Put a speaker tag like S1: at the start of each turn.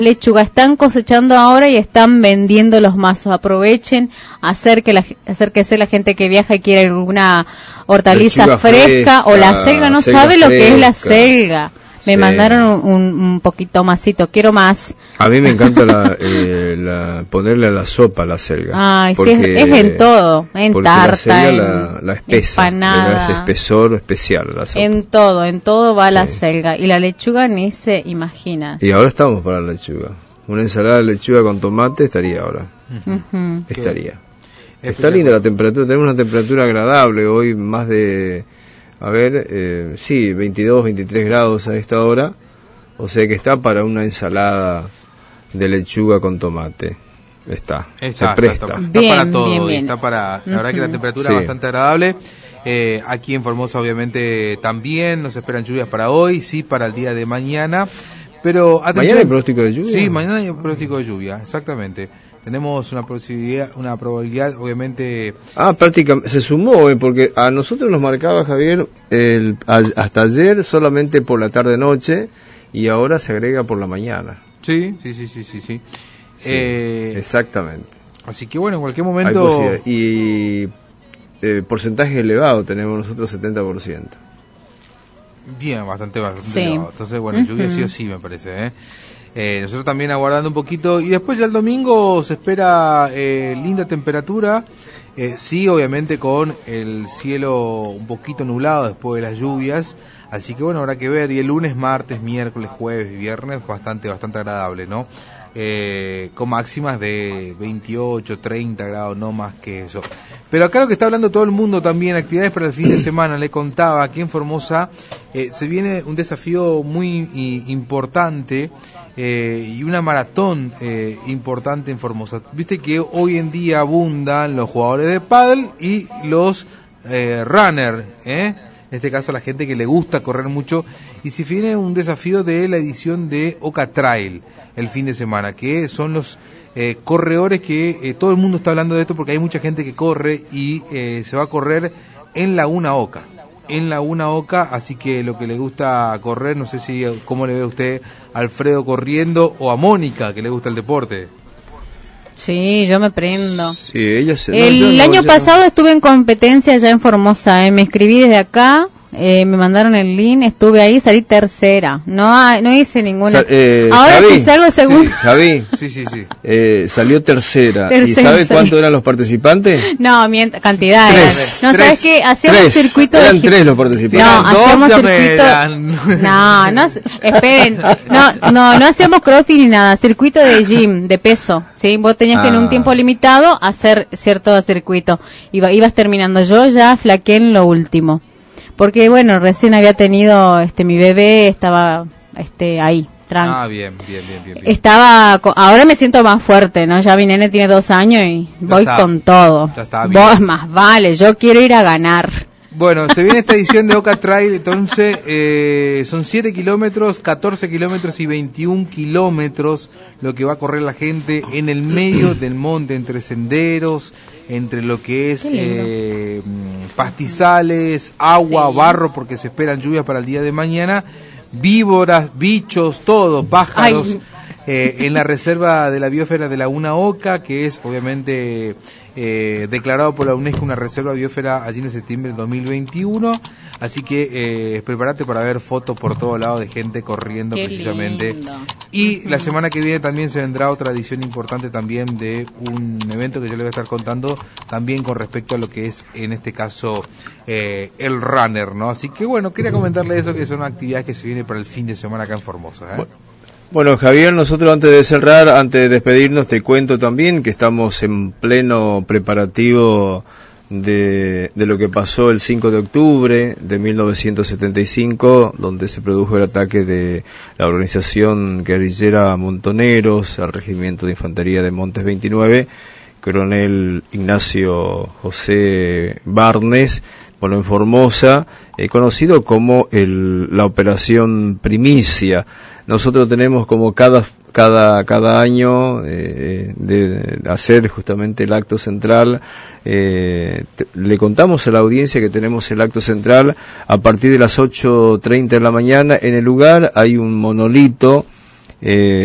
S1: lechuga están cosechando ahora y están vendiendo los mazos. Aprovechen, acérquese la gente que viaja y quiere alguna hortaliza fresca o la selga, no sabe lo que es la selga. Me mandaron un poquito masito, quiero más.
S2: A mí me encanta ponerle a la sopa la selga.
S1: Ay, sí, es en todo, en tarta,
S2: la selga la espesa,
S1: empanada,
S2: le da ese espesor especial a la sopa.
S1: En todo va la selga. Y la lechuga ni se imagina.
S2: Y ahora estamos para la lechuga. Una ensalada de lechuga con tomate estaría ahora. Estaría. Está linda la temperatura, tenemos una temperatura agradable hoy, más de... sí, 22, 23 grados a esta hora, o sea que está para una ensalada de lechuga con tomate. Está presta.
S3: Está para todo, bien. Está para, la verdad que la temperatura es bastante agradable. Aquí en Formosa obviamente también nos esperan lluvias para hoy, sí, para el día de mañana, pero atención.
S2: ¿Mañana hay pronóstico de lluvia?
S3: Sí, mañana hay pronóstico de lluvia, exactamente. Tenemos una probabilidad, obviamente... prácticamente, se sumó, porque a nosotros nos marcaba, Javier, hasta ayer solamente por la tarde-noche, y ahora se agrega por la mañana. Sí. Exactamente. Así que bueno, en cualquier momento... Y porcentaje elevado, tenemos nosotros 70%. Bien, bastante elevado. Entonces, bueno, lluvia sí o sí, me parece, nosotros también aguardando un poquito, y después ya el domingo se espera linda temperatura, sí, obviamente con el cielo un poquito nublado después de las lluvias, así que bueno, habrá que ver, y el lunes, martes, miércoles, jueves y viernes bastante agradable, ¿no? Con máximas de 28, 30 grados, no más que eso. Pero acá lo que está hablando todo el mundo también, actividades para el fin de semana, le contaba, aquí en Formosa se viene un desafío muy importante, y una maratón importante en Formosa. Viste que hoy en día abundan los jugadores de pádel y los runners, en este caso la gente que le gusta correr mucho, y se viene un desafío de la edición de Oca Trail el fin de semana, que son los corredores que todo el mundo está hablando de esto, porque hay mucha gente que corre y se va a correr en Laguna Oca. Así que lo que le gusta correr, no sé si cómo le ve usted a Alfredo corriendo, o a Mónica, que le gusta el deporte.
S1: Sí, yo me prendo.
S2: Sí, ella
S1: el año pasado estuve en competencia allá en Formosa, me inscribí desde acá, me mandaron el link, estuve ahí, salí tercera, no hice ninguna. Ahora
S2: Javi,
S1: si salgo segunda.
S2: Sí, Javi, salió tercera. ¿Y sabe cuántos eran los participantes?
S1: No, cantidad. ¿Sabes qué? Hacíamos circuito de...
S2: Eran 3 los participantes.
S1: No, hacíamos circuito... No, esperen. No hacíamos crossfit ni nada, circuito de gym, de peso, ¿sí? Vos tenías que en un tiempo limitado hacer cierto circuito. Ibas terminando, yo ya flaqué en lo último. Porque bueno, recién había tenido mi bebé, estaba ahí, tranquilo. Bien. Ahora me siento más fuerte, ¿no? Ya mi nene tiene 2 años y voy con todo. Vos más vale, yo quiero ir a ganar.
S3: Bueno, se viene esta edición de Oca Trail, entonces son 7 kilómetros, 14 kilómetros y 21 kilómetros lo que va a correr la gente en el medio del monte, entre senderos, entre lo que es pastizales, agua, barro, porque se esperan lluvias para el día de mañana, víboras, bichos, todo, pájaros. En la reserva de la biosfera de Laguna Oca, que es obviamente declarado por la UNESCO una reserva biosfera allí en septiembre del 2021, así que prepárate para ver fotos por todos lados de gente corriendo. Qué precisamente lindo. Y la semana que viene también se vendrá otra edición importante también de un evento que yo le voy a estar contando también con respecto a lo que es en este caso el runner, ¿no? Así que bueno, quería comentarle eso, que son actividades que se vienen para el fin de semana acá en Formosa,
S2: Bueno, Javier, nosotros antes de cerrar, antes de despedirnos, te cuento también que estamos en pleno preparativo de lo que pasó el 5 de octubre de 1975, donde se produjo el ataque de la organización guerrillera Montoneros al Regimiento de Infantería de Montes 29, coronel Ignacio José Barnes, bueno, en Formosa, conocido como la Operación Primicia. Nosotros tenemos como cada año de hacer justamente el acto central. Le contamos a la audiencia que tenemos el acto central a partir de las 8:30 de la mañana. En el lugar hay un monolito